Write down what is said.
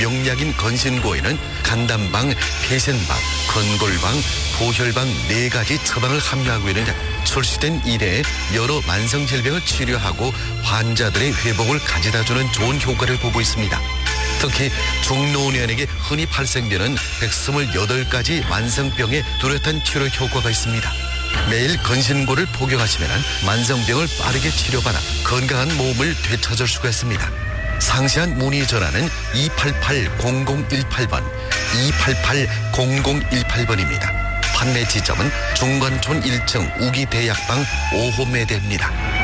명약인 건신고에는 간담방, 폐센방, 건골방, 보혈방 4가지 처방을 함유하고 있는 출시된 이래 여러 만성질병을 치료하고 환자들의 회복을 가져다주는 좋은 효과를 보고 있습니다. 특히 중노년에게 흔히 발생되는 128가지 만성병에 뚜렷한 치료 효과가 있습니다. 매일 건신고를 복용하시면 만성병을 빠르게 치료받아 건강한 몸을 되찾을 수가 있습니다. 상세한 문의 전화는 288-0018번, 288-0018번입니다. 판매 지점은 중관촌 1층 우기대약방 5호매대입니다.